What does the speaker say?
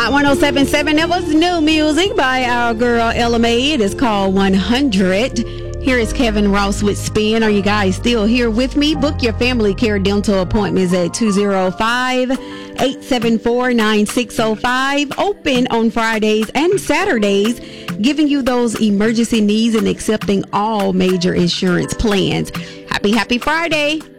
Hot 107.7. That was new music by our girl Ella Mai. It is called 100. Here is Kevin Ross with Spin. Are you guys still here with me? Book your family care dental appointments at 205-874-9605. Open on Fridays and Saturdays, giving you those emergency needs and accepting all major insurance plans. Happy Friday.